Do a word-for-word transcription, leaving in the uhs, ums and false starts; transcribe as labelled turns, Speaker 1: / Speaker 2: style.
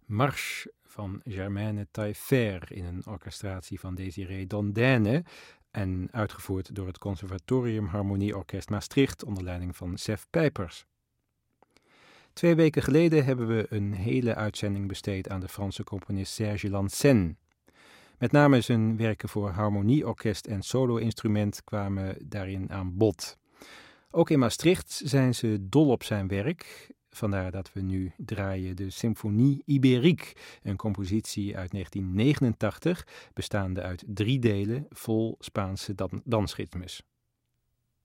Speaker 1: Marche van Germaine Taillefer in een orchestratie van Désiré Dondaine en uitgevoerd door het Conservatorium Harmonieorkest Maastricht onder leiding van Sef Pijpers. Twee weken geleden hebben we een hele uitzending besteed aan de Franse componist Serge Lansen. Met name zijn werken voor harmonieorkest en solo-instrument kwamen daarin aan bod. Ook in Maastricht zijn ze dol op zijn werk. Vandaar dat we nu draaien de Symphonie Ibérique, een compositie uit negentien negenentachtig, bestaande uit drie delen vol Spaanse dan- dansritmes.